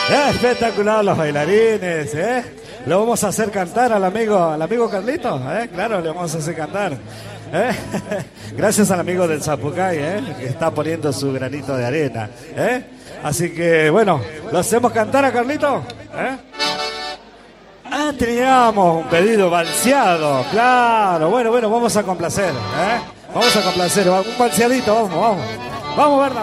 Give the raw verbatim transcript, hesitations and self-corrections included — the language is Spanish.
Espectacular los bailarines, ¿eh? Le vamos a hacer cantar al amigo, al amigo Carlito, ¿eh? Claro, le vamos a hacer cantar. ¿Eh? Gracias al amigo del Zapucay, ¿eh? Que está poniendo su granito de arena, ¿eh? Así que, bueno, ¿lo hacemos cantar a Carlito? ¿Eh? Ah, teníamos un pedido balseado, claro. Bueno, bueno, vamos a complacer, ¿eh? Vamos a complacer, un balseadito, vamos, vamos. Vamos, Berna.